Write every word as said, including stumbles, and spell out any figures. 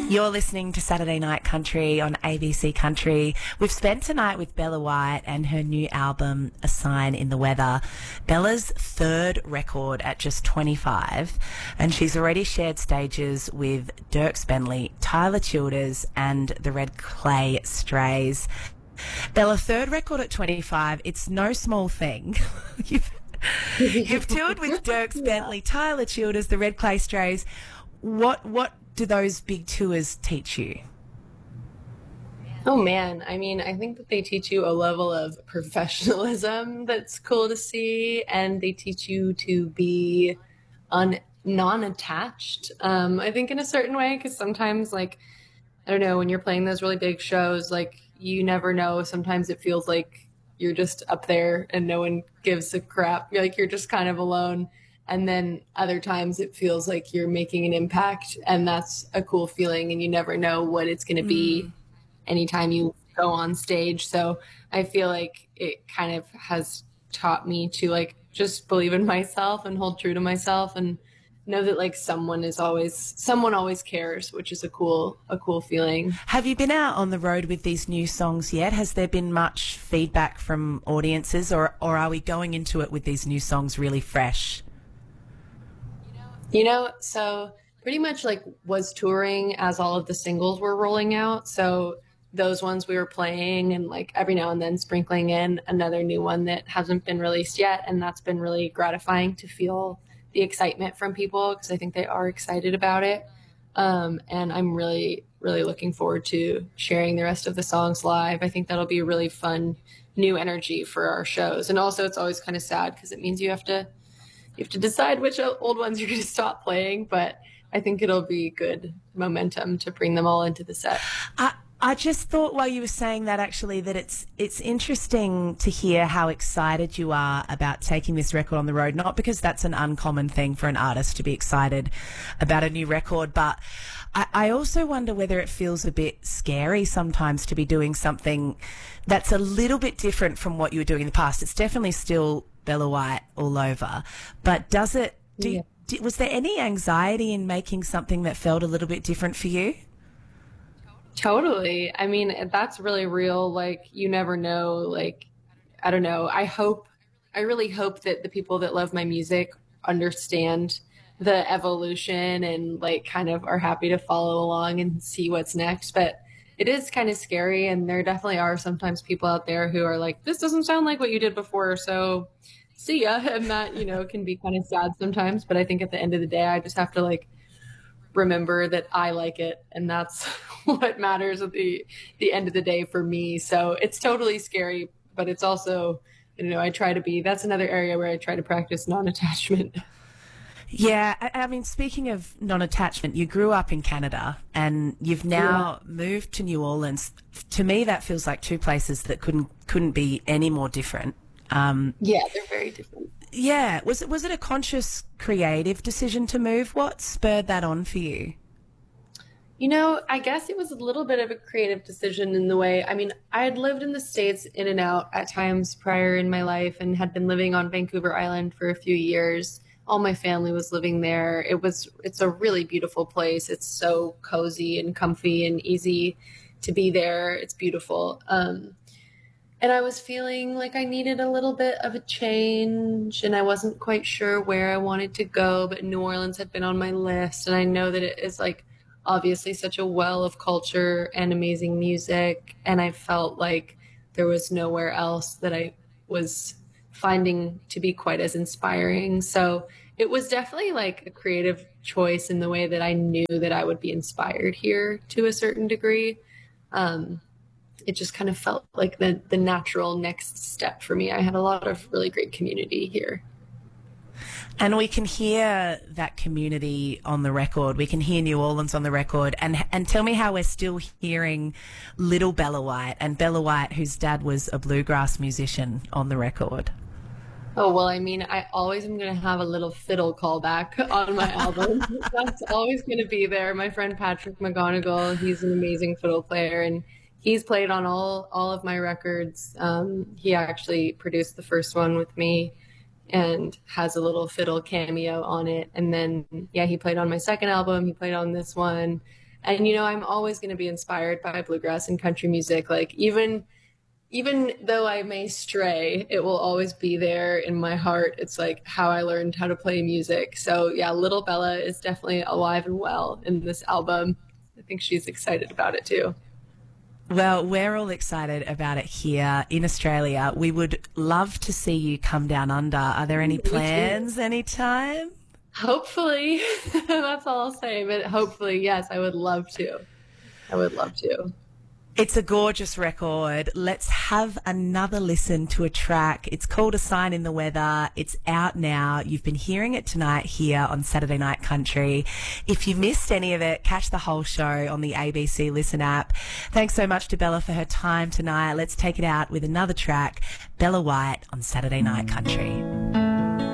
You're listening to Saturday Night Country on A B C Country. We've spent tonight with Bella White and her new album, A Sign in the Weather. Bella's third record at just twenty-five, and she's already shared stages with Dierks Bentley, Tyler Childers and the Red Clay Strays. Bella, third record at twenty-five, it's no small thing. you've, you've toured with Dierks yeah. Bentley, Tyler Childers, the Red Clay Strays. What, what do those big tours teach you? Oh man, I mean, I think that they teach you a level of professionalism that's cool to see, and they teach you to be un- non-attached, um, I think in a certain way, because sometimes, like, I don't know, when you're playing those really big shows, like, you never know, sometimes it feels like you're just up there and no one gives a crap, you're like, you're just kind of alone. And then other times it feels like you're making an impact, and that's a cool feeling, and you never know what it's going to be mm. anytime you go on stage. So I feel like it kind of has taught me to like just believe in myself and hold true to myself and know that like someone is always, someone always cares, which is a cool, a cool feeling. Have you been out on the road with these new songs yet? Has there been much feedback from audiences, or, or are we going into it with these new songs really fresh? You know, so pretty much like was touring as all of the singles were rolling out. So those ones we were playing and like every now and then sprinkling in another new one that hasn't been released yet. And that's been really gratifying to feel the excitement from people, because I think they are excited about it. Um, and I'm really, really looking forward to sharing the rest of the songs live. I think that'll be a really fun new energy for our shows. And also it's always kind of sad because it means you have to You have to decide which old ones you're going to stop playing, but I think it'll be good momentum to bring them all into the set. I, I just thought while you were saying that, actually, that it's it's interesting to hear how excited you are about taking this record on the road, not because that's an uncommon thing for an artist to be excited about a new record, but I, I also wonder whether it feels a bit scary sometimes to be doing something that's a little bit different from what you were doing in the past. It's definitely still Bella White all over, but does it do, yeah. do, was there any anxiety in making something that felt a little bit different for you? Totally. I mean, that's really real. Like, you never know. Like, I don't know. I hope, I really hope that the people that love my music understand the evolution and like kind of are happy to follow along and see what's next. But it is kind of scary, and there definitely are sometimes people out there who are like, this doesn't sound like what you did before, so see ya. And that, you know, can be kind of sad sometimes, but I think at the end of the day, I just have to like remember that I like it, and that's what matters at the the end of the day for me. So it's totally scary, but it's also, you know, I try to be, that's another area where I try to practice non-attachment. Yeah, I, I mean, speaking of non-attachment, you grew up in Canada and you've now yeah. moved to New Orleans. To me, that feels like two places that couldn't couldn't be any more different. Um, yeah, they're very different. Yeah, was it was it a conscious, creative decision to move? What spurred that on for you? You know, I guess it was a little bit of a creative decision in the way. I mean, I had lived in the States in and out at times prior in my life and had been living on Vancouver Island for a few years. All my family was living there. It was, it's a really beautiful place. It's so cozy and comfy and easy to be there. It's beautiful. Um, and I was feeling like I needed a little bit of a change, and I wasn't quite sure where I wanted to go, but New Orleans had been on my list. And I know that it is like obviously such a well of culture and amazing music. And I felt like there was nowhere else that I was finding to be quite as inspiring. So it was definitely like a creative choice in the way that I knew that I would be inspired here to a certain degree. Um, it just kind of felt like the, the natural next step for me. I had a lot of really great community here. And we can hear that community on the record. We can hear New Orleans on the record. And and tell me how we're still hearing little Bella White, and Bella White, whose dad was a bluegrass musician, on the record. Oh, well, I mean, I always am going to have a little fiddle callback on my album. That's always going to be there. My friend Patrick McGonigal, he's an amazing fiddle player, and he's played on all, all of my records. Um, he actually produced the first one with me and has a little fiddle cameo on it. And then, yeah, he played on my second album. He played on this one. And, you know, I'm always going to be inspired by bluegrass and country music. Like even, even though I may stray, it will always be there in my heart. It's like how I learned how to play music. So yeah, Little Bella is definitely alive and well in this album. I think she's excited about it too. Well, we're all excited about it here in Australia. We would love to see you come down under. Are there any plans anytime? Hopefully. That's all I'll say. But hopefully, yes, I would love to. I would love to. It's a gorgeous record. Let's have another listen to a track. It's called A Sign in the Weather. It's out now. You've been hearing it tonight here on Saturday Night Country. If you missed any of it, catch the whole show on the A B C Listen app. Thanks so much to Bella for her time tonight. Let's take it out with another track, Bella White on Saturday Night Country.